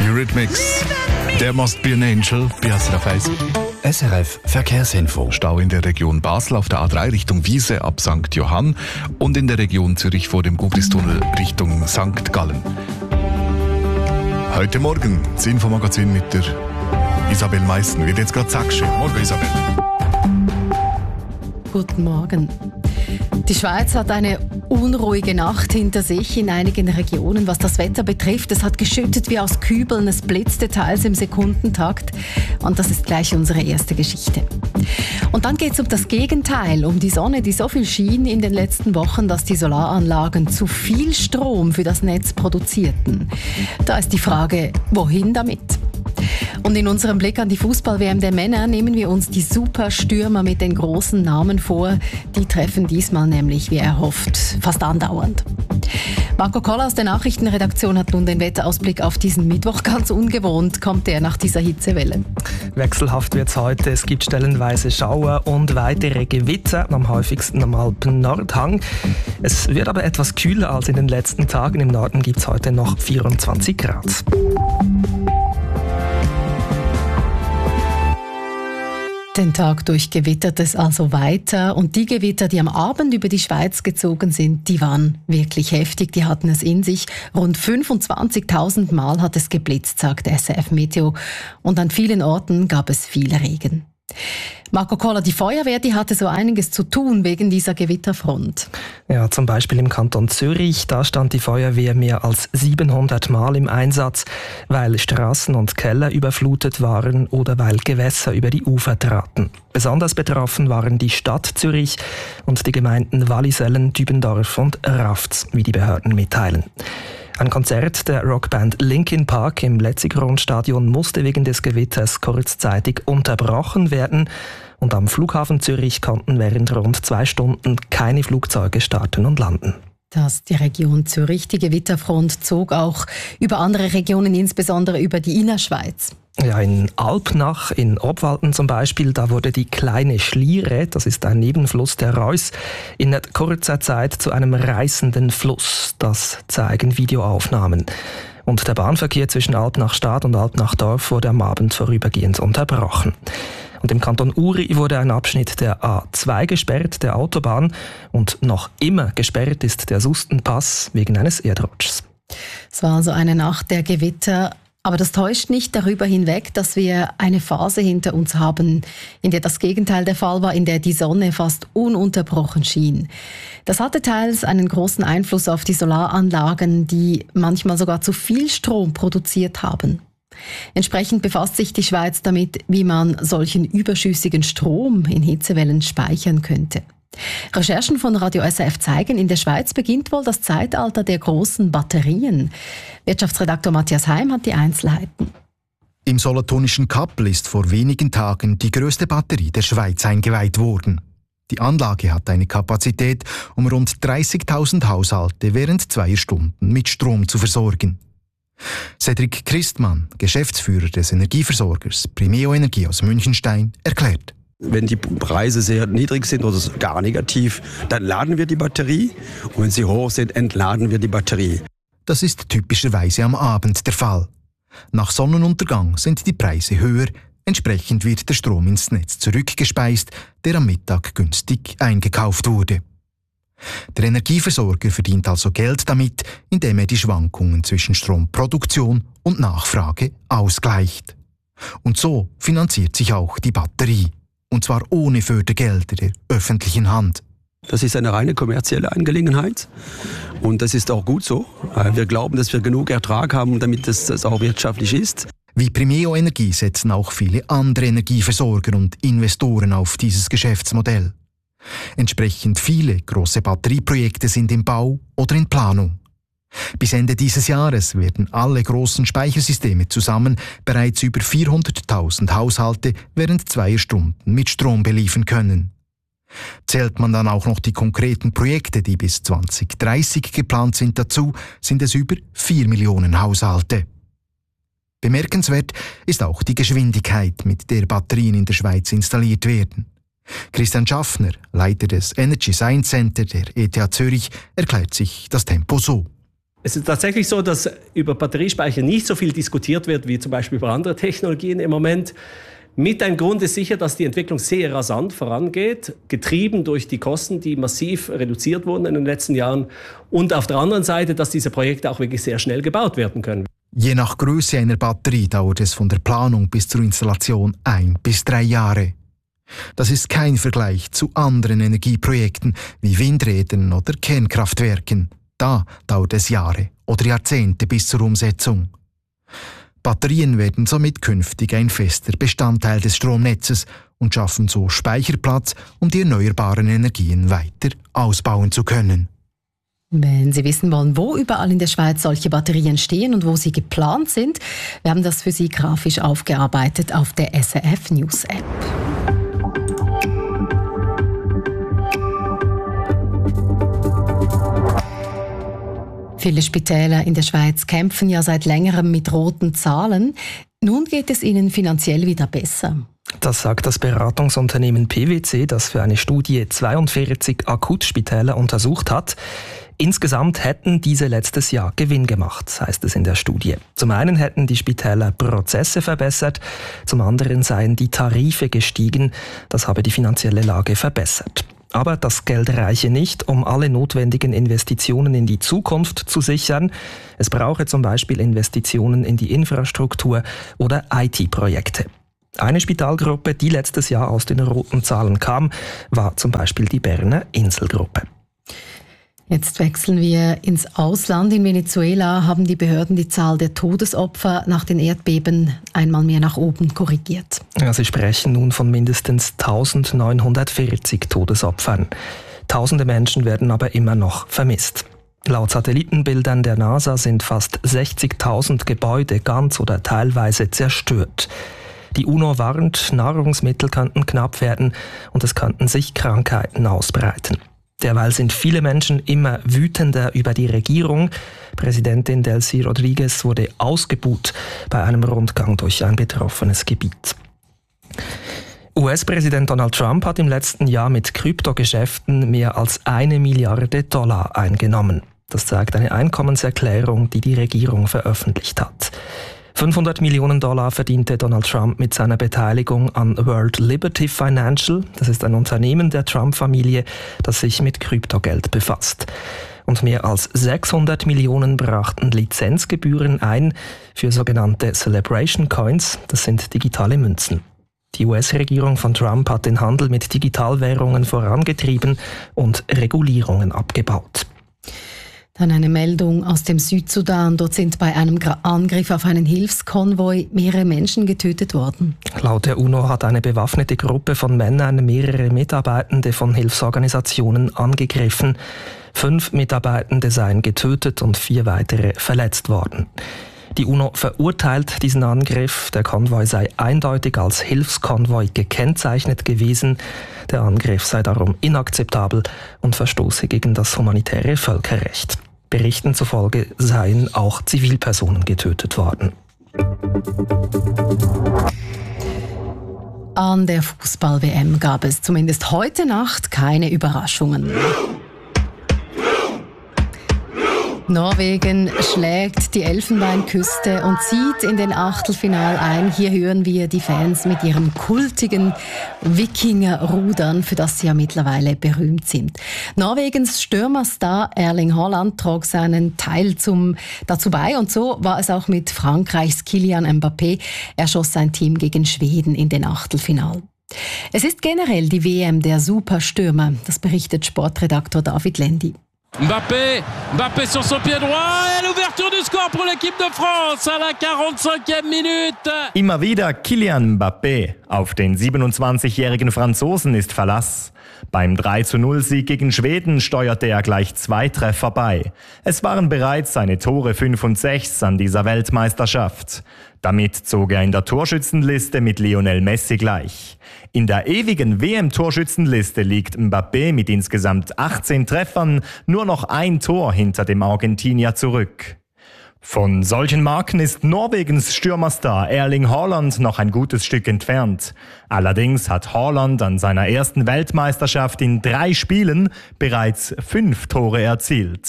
Eurythmics. There must be an angel. SRF Verkehrsinfo. Stau in der Region Basel auf der A3 Richtung Wiese ab St. Johann und in der Region Zürich vor dem Gubristunnel Richtung St. Gallen. Heute Morgen das Infomagazin mit der Isabel Meissen. Wird jetzt gerade Sachse. Morgen, Isabel. Guten Morgen. Die Schweiz hat eine unruhige Nacht hinter sich in einigen Regionen, was das Wetter betrifft. Es hat geschüttet wie aus Kübeln, es blitzte teils im Sekundentakt. Und das ist gleich unsere erste Geschichte. Und dann geht es um das Gegenteil, um die Sonne, die so viel schien in den letzten Wochen, dass die Solaranlagen zu viel Strom für das Netz produzierten. Da ist die Frage, wohin damit? Und in unserem Blick an die Fußball-WM der Männer nehmen wir uns die Superstürmer mit den großen Namen vor. Die treffen diesmal nämlich, wie erhofft, fast andauernd. Marco Koller aus der Nachrichtenredaktion hat nun den Wetterausblick auf diesen Mittwoch. Ganz ungewohnt kommt er nach dieser Hitzewelle. Wechselhaft wird es heute. Es gibt stellenweise Schauer und weitere Gewitter, am häufigsten am Alpen-Nordhang. Es wird aber etwas kühler als in den letzten Tagen. Im Norden gibt es heute noch 24 Grad. Den Tag durch gewittert es also weiter und die Gewitter, die am Abend über die Schweiz gezogen sind, die waren wirklich heftig, die hatten es in sich. Rund 25.000 Mal hat es geblitzt, sagt SRF Meteo, und an vielen Orten gab es viel Regen. Marco Koller, die Feuerwehr, die hatte so einiges zu tun wegen dieser Gewitterfront. Ja, zum Beispiel im Kanton Zürich, da stand die Feuerwehr mehr als 700 Mal im Einsatz, weil Straßen und Keller überflutet waren oder weil Gewässer über die Ufer traten. Besonders betroffen waren die Stadt Zürich und die Gemeinden Wallisellen, Dübendorf und Rafts, wie die Behörden mitteilen. Ein Konzert der Rockband Linkin Park im Letzigrund-Stadion musste wegen des Gewitters kurzzeitig unterbrochen werden und am Flughafen Zürich konnten während rund 2 Stunden keine Flugzeuge starten und landen. Das die Region Zürich. Die Gewitterfront zog auch über andere Regionen, insbesondere über die Innerschweiz. Ja, in Alpnach, in Obwalden zum Beispiel, da wurde die kleine Schliere, das ist ein Nebenfluss der Reuss, in kurzer Zeit zu einem reißenden Fluss. Das zeigen Videoaufnahmen. Und der Bahnverkehr zwischen Alpnach-Stadt und Alpnach-Dorf wurde am Abend vorübergehend unterbrochen. Und im Kanton Uri wurde ein Abschnitt der A2 gesperrt, der Autobahn. Und noch immer gesperrt ist der Sustenpass wegen eines Erdrutschs. Es war also eine Nacht der Gewitter. Aber das täuscht nicht darüber hinweg, dass wir eine Phase hinter uns haben, in der das Gegenteil der Fall war, in der die Sonne fast ununterbrochen schien. Das hatte teils einen großen Einfluss auf die Solaranlagen, die manchmal sogar zu viel Strom produziert haben. Entsprechend befasst sich die Schweiz damit, wie man solchen überschüssigen Strom in Hitzewellen speichern könnte. Recherchen von Radio SRF zeigen, in der Schweiz beginnt wohl das Zeitalter der großen Batterien. Wirtschaftsredaktor Matthias Heim hat die Einzelheiten. Im solothurnischen Kappel ist vor wenigen Tagen die grösste Batterie der Schweiz eingeweiht worden. Die Anlage hat eine Kapazität, um rund 30.000 Haushalte während 2 Stunden mit Strom zu versorgen. Cedric Christmann, Geschäftsführer des Energieversorgers Primeo Energie aus Münchenstein, erklärt: Wenn die Preise sehr niedrig sind oder gar negativ, dann laden wir die Batterie. Und wenn sie hoch sind, entladen wir die Batterie. Das ist typischerweise am Abend der Fall. Nach Sonnenuntergang sind die Preise höher, entsprechend wird der Strom ins Netz zurückgespeist, der am Mittag günstig eingekauft wurde. Der Energieversorger verdient also Geld damit, indem er die Schwankungen zwischen Stromproduktion und Nachfrage ausgleicht. Und so finanziert sich auch die Batterie. Und zwar ohne Fördergelder der öffentlichen Hand. Das ist eine reine kommerzielle Angelegenheit und das ist auch gut so. Wir glauben, dass wir genug Ertrag haben, damit es auch wirtschaftlich ist. Wie Primeo Energie setzen auch viele andere Energieversorger und Investoren auf dieses Geschäftsmodell. Entsprechend viele große Batterieprojekte sind im Bau oder in Planung. Bis Ende dieses Jahres werden alle großen Speichersysteme zusammen bereits über 400.000 Haushalte während 2 Stunden mit Strom beliefern können. Zählt man dann auch noch die konkreten Projekte, die bis 2030 geplant sind, dazu, sind es über 4 Millionen Haushalte. Bemerkenswert ist auch die Geschwindigkeit, mit der Batterien in der Schweiz installiert werden. Christian Schaffner, Leiter des Energy Science Center der ETH Zürich, erklärt sich das Tempo so. Es ist tatsächlich so, dass über Batteriespeicher nicht so viel diskutiert wird, wie zum Beispiel über andere Technologien im Moment. Mit ein Grund ist sicher, dass die Entwicklung sehr rasant vorangeht, getrieben durch die Kosten, die massiv reduziert wurden in den letzten Jahren. Und auf der anderen Seite, dass diese Projekte auch wirklich sehr schnell gebaut werden können. Je nach Größe einer Batterie dauert es von der Planung bis zur Installation 1 bis 3 Jahre. Das ist kein Vergleich zu anderen Energieprojekten wie Windrädern oder Kernkraftwerken. Da dauert es Jahre oder Jahrzehnte bis zur Umsetzung. Batterien werden somit künftig ein fester Bestandteil des Stromnetzes und schaffen so Speicherplatz, um die erneuerbaren Energien weiter ausbauen zu können. Wenn Sie wissen wollen, wo überall in der Schweiz solche Batterien stehen und wo sie geplant sind, wir haben das für Sie grafisch aufgearbeitet auf der SRF News App. Viele Spitäler in der Schweiz kämpfen ja seit längerem mit roten Zahlen. Nun geht es ihnen finanziell wieder besser. Das sagt das Beratungsunternehmen PwC, das für eine Studie 42 Akutspitäler untersucht hat. Insgesamt hätten diese letztes Jahr Gewinn gemacht, heißt es in der Studie. Zum einen hätten die Spitäler Prozesse verbessert, zum anderen seien die Tarife gestiegen. Das habe die finanzielle Lage verbessert. Aber das Geld reiche nicht, um alle notwendigen Investitionen in die Zukunft zu sichern. Es brauche zum Beispiel Investitionen in die Infrastruktur oder IT-Projekte. Eine Spitalgruppe, die letztes Jahr aus den roten Zahlen kam, war zum Beispiel die Berner Inselgruppe. Jetzt wechseln wir ins Ausland. In Venezuela haben die Behörden die Zahl der Todesopfer nach den Erdbeben einmal mehr nach oben korrigiert. Ja, sie sprechen nun von mindestens 1940 Todesopfern. Tausende Menschen werden aber immer noch vermisst. Laut Satellitenbildern der NASA sind fast 60.000 Gebäude ganz oder teilweise zerstört. Die UNO warnt, Nahrungsmittel könnten knapp werden und es könnten sich Krankheiten ausbreiten. Derweil sind viele Menschen immer wütender über die Regierung. Präsidentin Delcy Rodriguez wurde ausgebuht bei einem Rundgang durch ein betroffenes Gebiet. US-Präsident Donald Trump hat im letzten Jahr mit Kryptogeschäften mehr als $1 Milliarde eingenommen. Das zeigt eine Einkommenserklärung, die die Regierung veröffentlicht hat. $500 Millionen verdiente Donald Trump mit seiner Beteiligung an World Liberty Financial. Das ist ein Unternehmen der Trump-Familie, das sich mit Kryptogeld befasst. Und mehr als 600 Millionen brachten Lizenzgebühren ein für sogenannte Celebration Coins. Das sind digitale Münzen. Die US-Regierung von Trump hat den Handel mit Digitalwährungen vorangetrieben und Regulierungen abgebaut. Dann eine Meldung aus dem Südsudan. Dort sind bei einem Angriff auf einen Hilfskonvoi mehrere Menschen getötet worden. Laut der UNO hat eine bewaffnete Gruppe von Männern mehrere Mitarbeitende von Hilfsorganisationen angegriffen. 5 Mitarbeitende seien getötet und 4 weitere verletzt worden. Die UNO verurteilt diesen Angriff. Der Konvoi sei eindeutig als Hilfskonvoi gekennzeichnet gewesen. Der Angriff sei darum inakzeptabel und verstoße gegen das humanitäre Völkerrecht. Berichten zufolge seien auch Zivilpersonen getötet worden. An der Fußball-WM gab es zumindest heute Nacht keine Überraschungen. Norwegen schlägt die Elfenbeinküste und zieht in den Achtelfinal ein. Hier hören wir die Fans mit ihrem kultigen Wikinger-Rudern, für das sie ja mittlerweile berühmt sind. Norwegens Stürmerstar Erling Haaland trug seinen Teil dazu bei und so war es auch mit Frankreichs Kylian Mbappé. Er schoss sein Team gegen Schweden in den Achtelfinal. Es ist generell die WM der Superstürmer, das berichtet Sportredaktor David Lendi. Mbappé sur son pied droit et l'ouverture du score pour l'équipe de France à la 45e Minute. Immer wieder Kylian Mbappé. Auf den 27-jährigen Franzosen ist Verlass. Beim 3:0-Sieg gegen Schweden steuerte er gleich 2 Treffer bei. Es waren bereits seine Tore 5 und 6 an dieser Weltmeisterschaft. Damit zog er in der Torschützenliste mit Lionel Messi gleich. In der ewigen WM-Torschützenliste liegt Mbappé mit insgesamt 18 Treffern nur noch ein Tor hinter dem Argentinier zurück. Von solchen Marken ist Norwegens Stürmerstar Erling Haaland noch ein gutes Stück entfernt. Allerdings hat Haaland an seiner ersten Weltmeisterschaft in 3 Spielen bereits 5 Tore erzielt.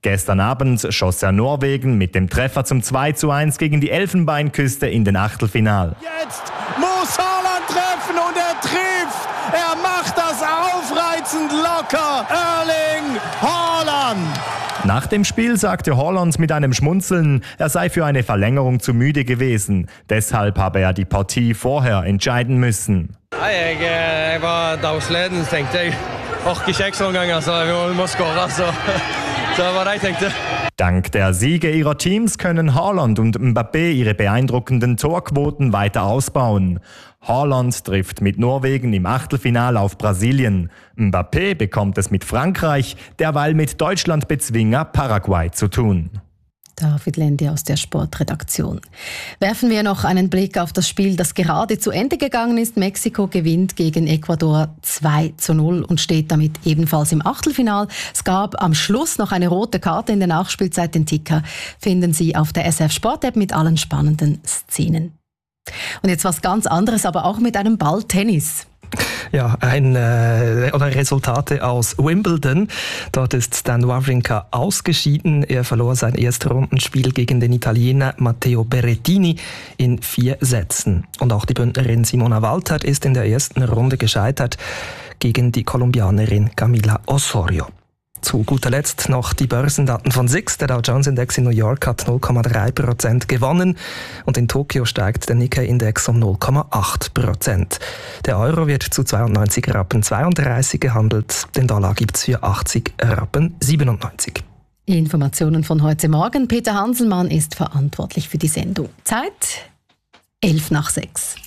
Gestern Abend schoss er Norwegen mit dem Treffer zum 2:1 gegen die Elfenbeinküste in den Achtelfinal. Jetzt muss Haaland treffen und er trifft. Er macht das aufreizend locker. Erling Haaland. Nach dem Spiel sagte Haaland mit einem Schmunzeln, er sei für eine Verlängerung zu müde gewesen. Deshalb habe er die Partie vorher entscheiden müssen. Jeg var dagsleden, tenkte jeg. Orker ikke ekstra ganger, så vi må skåre. Så det var det jeg tenkte. Dank der Siege ihrer Teams können Haaland und Mbappé ihre beeindruckenden Torquoten weiter ausbauen. Haaland trifft mit Norwegen im Achtelfinale auf Brasilien. Mbappé bekommt es mit Frankreich, derweil mit Deutschland-Bezwinger Paraguay zu tun. David Lendi aus der Sportredaktion. Werfen wir noch einen Blick auf das Spiel, das gerade zu Ende gegangen ist. Mexiko gewinnt gegen Ecuador 2:0 und steht damit ebenfalls im Achtelfinal. Es gab am Schluss noch eine rote Karte in der Nachspielzeit. Den Ticker finden Sie auf der SF Sport App mit allen spannenden Szenen. Und jetzt was ganz anderes, aber auch mit einem Ball Tennis. Ja, Resultate aus Wimbledon. Dort ist Stan Wawrinka ausgeschieden. Er verlor sein Erstrundenspiel gegen den Italiener Matteo Berrettini in 4 Sätzen. Und auch die Bündnerin Simona Walter ist in der ersten Runde gescheitert gegen die Kolumbianerin Camila Osorio. Zu guter Letzt noch die Börsendaten von SIX. Der Dow Jones Index in New York hat 0,3% gewonnen und in Tokio steigt der Nikkei-Index um 0,8%. Der Euro wird zu 92,32 gehandelt, den Dollar gibt es für 80,97. Informationen von heute Morgen. Peter Hanselmann ist verantwortlich für die Sendung. Zeit 5:11.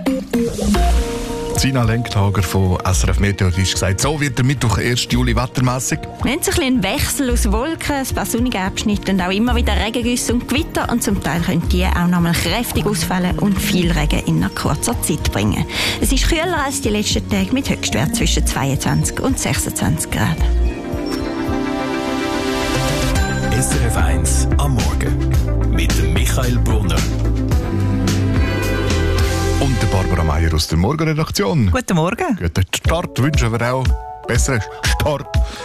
Sina Lenktager von SRF Meteo hat gesagt, so wird der Mittwoch 1. Juli wettermässig. Wir haben so ein Wechsel aus Wolken, ein paar sonnige Abschnitte und auch immer wieder Regengüsse und Gewitter. Und zum Teil können die auch nochmal kräftig ausfallen und viel Regen in einer kurzer Zeit bringen. Es ist kühler als die letzten Tage mit Höchstwert zwischen 22 und 26 Grad. SRF 1 am Morgen mit Michael Brunner. Und der Barbara Meier aus der Morgenredaktion. Guten Morgen. Guten Start wünschen wir auch. Besseren Start